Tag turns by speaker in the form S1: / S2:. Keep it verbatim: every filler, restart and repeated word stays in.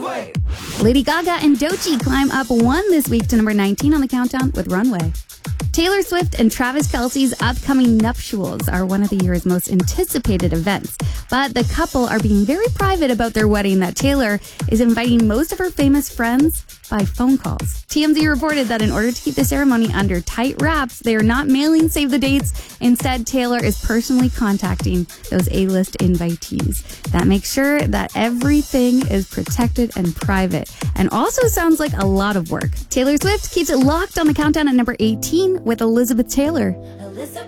S1: Lady Gaga and Doechii climb up one this week to number nineteen on the countdown with Runway. Taylor Swift and Travis Kelce's upcoming nuptials are one of the year's most anticipated events, but the couple are being very private about their wedding that Taylor is inviting most of her famous friends by phone calls. T M Z reported that in order to keep the ceremony under tight wraps, they are not mailing save the dates. Instead, Taylor is personally contacting those A-list invitees. That makes sure that everything is protected and private, and also sounds like a lot of work. Taylor Swift keeps it locked on the countdown at number eighteen with Elizabeth Taylor.